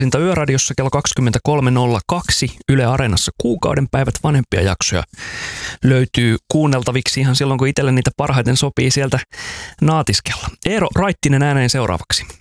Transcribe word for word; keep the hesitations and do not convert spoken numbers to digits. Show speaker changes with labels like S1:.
S1: Ilta Yöradiossa kello kaksikymmentäkolme nolla kaksi Yle Areenassa kuukauden päivät vanhempia jaksoja löytyy kuunneltaviksi ihan silloin, kun itselle niitä parhaiten sopii sieltä naatiskella. Eero Raittinen ääneen seuraavaksi.